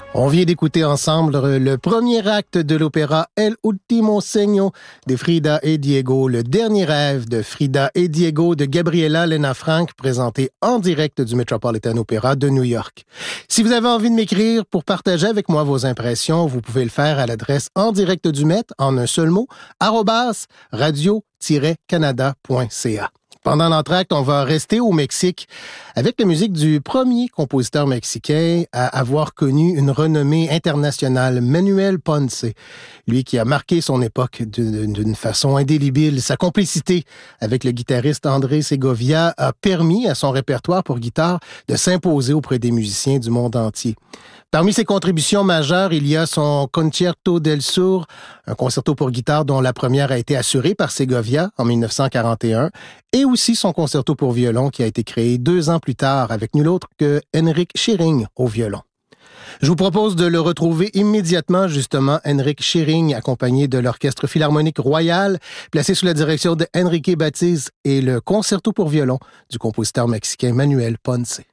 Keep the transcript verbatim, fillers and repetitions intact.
On vient d'écouter ensemble le premier acte de l'opéra El Último Sueño de Frida et Diego, le dernier rêve de Frida et Diego de Gabriela Lena Frank, présenté en direct du Metropolitan Opera de New York. Si vous avez envie de m'écrire pour partager avec moi vos impressions, vous pouvez le faire à l'adresse en direct du Met, en un seul mot, arobase radio tiret canada point c a. Pendant l'entracte, on va rester au Mexique avec la musique du premier compositeur mexicain à avoir connu une renommée internationale, Manuel Ponce. Lui qui a marqué son époque d'une, d'une façon indélébile. Sa complicité avec le guitariste André Segovia a permis à son répertoire pour guitare de s'imposer auprès des musiciens du monde entier. Parmi ses contributions majeures, il y a son Concierto del Sur, un concerto pour guitare dont la première a été assurée par Segovia en dix-neuf cent quarante et un, et aussi son concerto pour violon qui a été créé deux ans plus tard avec nul autre que Henrik Schering au violon. Je vous propose de le retrouver immédiatement, justement, Henrik Schering, accompagné de l'Orchestre Philharmonique Royal, placé sous la direction de Enrique Batiz, et le concerto pour violon du compositeur mexicain Manuel Ponce.